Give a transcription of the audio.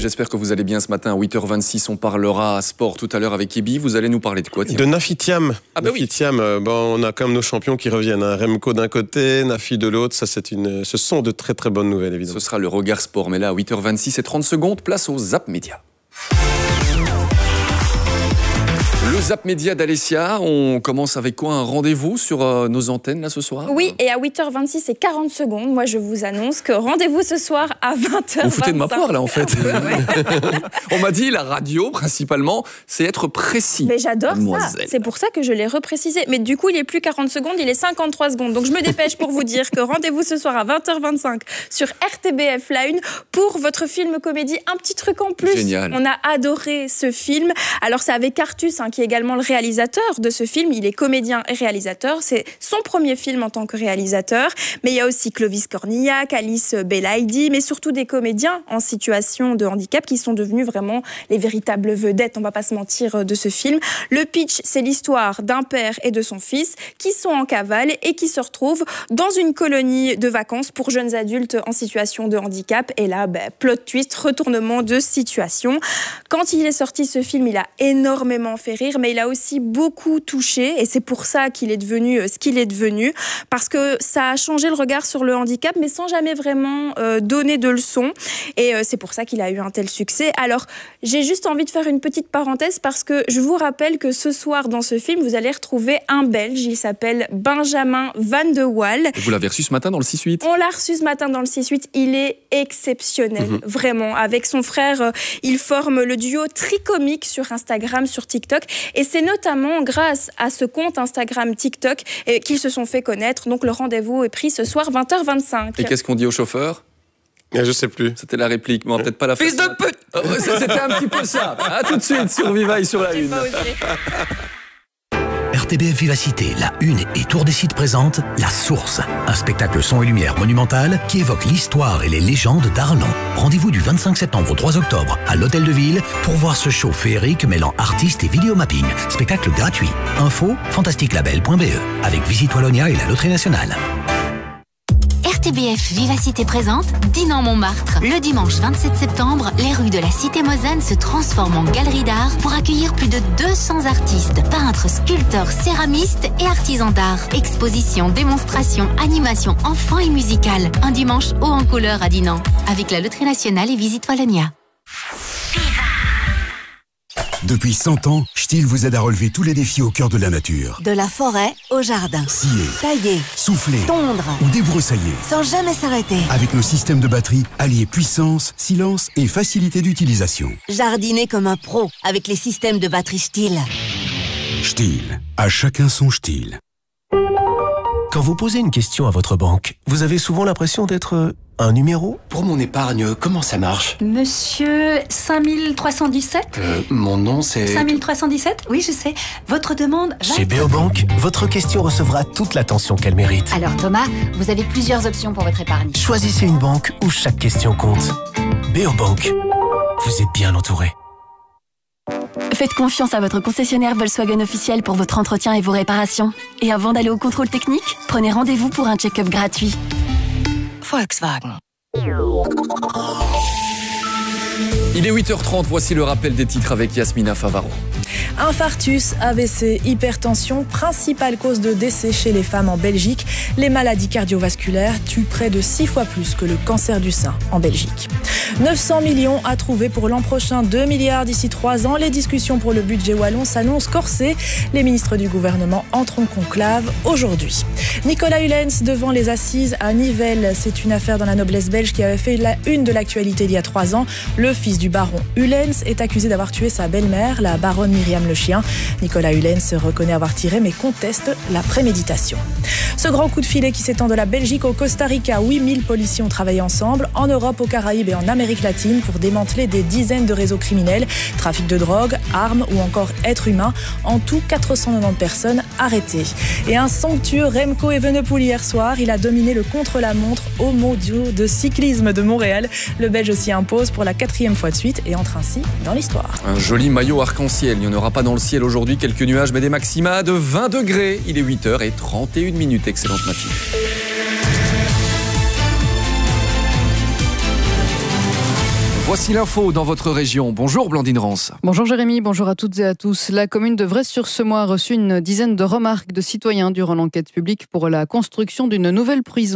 J'espère que vous allez bien ce matin. À 8h26, on parlera sport tout à l'heure avec Ibi. Vous allez nous parler de quoi? De Nafi Thiam. Ah bah Nafi Thiam, on a quand même nos champions qui reviennent. Remco d'un côté, Nafi de l'autre. Ça, ce sont de très très bonnes nouvelles, évidemment. Ce sera le regard sport. Mais là, à 8h26 et 30 secondes, place au Zap Média. Le Zap Média d'Alessia, on commence avec quoi? Un rendez-vous sur nos antennes là ce soir? Oui, et à 8h26 et 40 secondes, moi je vous annonce que rendez-vous ce soir à 20h25. Vous foutez de ma poire là en fait. On m'a dit la radio principalement, c'est être précis. Mais j'adore ça, c'est pour ça que je l'ai reprécisé. Mais du coup il est plus 40 secondes, il est 53 secondes. Donc je me dépêche pour vous dire que rendez-vous ce soir à 20h25 sur RTBF La Une pour votre film comédie. Un petit truc en plus. Génial. On a adoré ce film. Alors c'est avec Artus qui est également le réalisateur de ce film. Il est comédien et réalisateur. C'est son premier film en tant que réalisateur. Mais il y a aussi Clovis Cornillac, Alice Belaïdi, mais surtout des comédiens en situation de handicap qui sont devenus vraiment les véritables vedettes, on va pas se mentir, de ce film. Le pitch, c'est l'histoire d'un père et de son fils qui sont en cavale et qui se retrouvent dans une colonie de vacances pour jeunes adultes en situation de handicap. Et là, plot twist, retournement de situation. Quand il est sorti, ce film, il a énormément fait rire, mais il a aussi beaucoup touché et c'est pour ça qu'il est devenu ce qu'il est devenu, parce que ça a changé le regard sur le handicap, mais sans jamais vraiment donner de leçons, et c'est pour ça qu'il a eu un tel succès. Alors, j'ai juste envie de faire une petite parenthèse, parce que je vous rappelle que ce soir, dans ce film, vous allez retrouver un Belge, il s'appelle Benjamin Van de Waal. Vous l'avez reçu ce matin dans le 6-8? On l'a reçu ce matin dans le 6-8, il est exceptionnel, vraiment. Avec son frère, ils forment le duo Tricomique sur Instagram, sur TikTok. Et c'est notamment grâce à ce compte Instagram TikTok qu'ils se sont fait connaître. Donc le rendez-vous est pris ce soir 20h25. Et qu'est-ce qu'on dit au chauffeur? Je sais plus. C'était la réplique, mais peut-être pas la Fils de pute. C'était un petit peu ça. À tout de suite sur Vivaille sur la Une. RTBF Vivacité, La Une et Tour des Sites présente La Source, un spectacle son et lumière monumental qui évoque l'histoire et les légendes d'Arlan. Rendez-vous du 25 septembre au 3 octobre à l'Hôtel de Ville pour voir ce show féerique mêlant artistes et vidéomapping. Spectacle gratuit. Info fantastiquelabel.be avec Visite Wallonia et la Loterie Nationale. RTBF Vivacité présente Dinan Montmartre. Le dimanche 27 septembre, les rues de la Cité Mozanne se transforment en galerie d'art pour accueillir plus de 200 artistes, peintres, sculpteurs, céramistes et artisans d'art. Exposition, démonstration, animation, enfants et musicale. Un dimanche haut en couleur à Dinan, avec la Loterie Nationale et Visite Wallonia. Depuis 100 ans, Stihl vous aide à relever tous les défis au cœur de la nature. De la forêt au jardin. Scier, Tailler, souffler, tondre ou débroussailler. sans jamais s'arrêter. Avec nos systèmes de batterie, alliés puissance, silence et facilité d'utilisation. Jardiner comme un pro avec les systèmes de batterie Stihl. Stihl, à chacun son Stihl. Quand vous posez une question à votre banque, vous avez souvent l'impression d'être un numéro. Pour mon épargne, comment ça marche? Monsieur 5317 Mon nom c'est... 5317 Oui, je sais. Votre demande va... Chez Béobank, votre question recevra toute l'attention qu'elle mérite. Alors Thomas, vous avez plusieurs options pour votre épargne. Choisissez une banque où chaque question compte. Béobank, vous êtes bien entouré. Faites confiance à votre concessionnaire Volkswagen officiel pour votre entretien et vos réparations. Et avant d'aller au contrôle technique, prenez rendez-vous pour un check-up gratuit. Volkswagen. Il est 8h30, voici le rappel des titres avec Yasmina Favaro. Infarctus, AVC, hypertension, principale cause de décès chez les femmes en Belgique. Les maladies cardiovasculaires tuent près de 6 fois plus que le cancer du sein en Belgique. 900 millions à trouver pour l'an prochain, 2 milliards d'ici 3 ans. Les discussions pour le budget wallon s'annoncent corsées. Les ministres du gouvernement entrent en conclave aujourd'hui. Nicolas Hulens devant les assises à Nivelles. C'est une affaire dans la noblesse belge qui avait fait la une de l'actualité il y a 3 ans. Le fils du baron Hulens est accusé d'avoir tué sa belle-mère, la baronne Myriam Le Chien. Nicolas Hulens reconnaît avoir tiré mais conteste la préméditation. Ce grand coup de filet qui s'étend de la Belgique au Costa Rica. 8000 policiers ont travaillé ensemble en Europe, aux Caraïbes et en Amérique latine pour démanteler des dizaines de réseaux criminels, trafic de drogue, armes ou encore êtres humains. En tout, 490 personnes arrêtées. Et un somptueux Remco Evenepoel hier soir. Il a dominé le contre-la-montre au mondiaux de cyclisme de Montréal. Le Belge s'y impose pour la 4e fois de suite et entre ainsi dans l'histoire. Un joli maillot arc-en-ciel. Il n'y en aura pas dans le ciel aujourd'hui. Quelques nuages, mais des maxima de 20 degrés. Il est 8h31. Excellente matinée. Voici l'info dans votre région. Bonjour Blandine Rance. Bonjour Jérémy, bonjour à toutes et à tous. La commune de Vresse-sur-Semois a reçu une dizaine de remarques de citoyens durant l'enquête publique pour la construction d'une nouvelle prison.